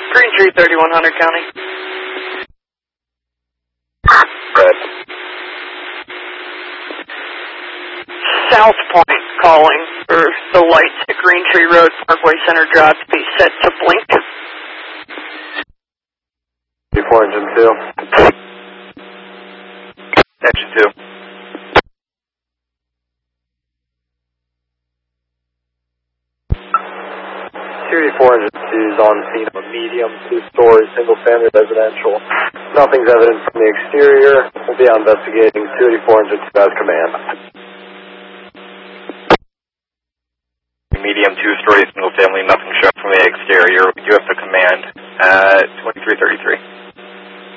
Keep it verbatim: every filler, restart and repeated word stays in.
Green Tree, thirty-one hundred County. Red. South Point calling for the lights at Green Tree Road, Parkway Center Drive to be set to blink. Four engine two. Engine two. Security four engine two is on scene of a medium two-story single-family residential. Nothing's evident from the exterior. We'll be out investigating. Security four engine two has command. Medium two-story single-family, nothing shown from the exterior. You have the command at twenty-three thirty-three.